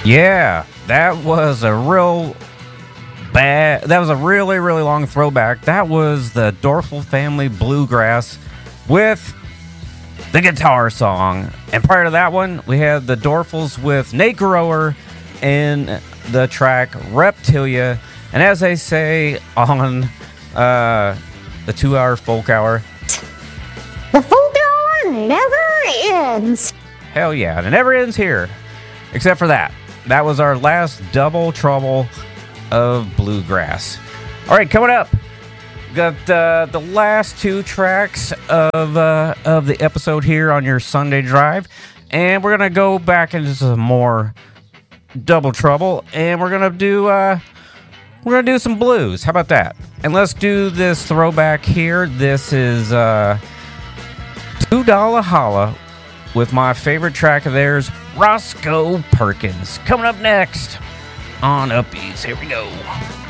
Yeah, that was a really, really long throwback. That was the Dorfel Family Bluegrass with the guitar song. And prior to that one, we had the Dorfels with Nate Grower in the track Reptilia. And as they say on the 2-hour folk hour, the folk hour never ends. Hell yeah, and it never ends here. Except for that. That was our last double trouble of bluegrass. All right, coming up, got the last two tracks of the episode here on your Sunday drive, and we're gonna go back into some more double trouble, and we're gonna do some blues. How about that? And let's do this throwback here. This is $2 Holla with my favorite track of theirs, Roscoe Perkins. Coming up next on Upbeats. Here we go.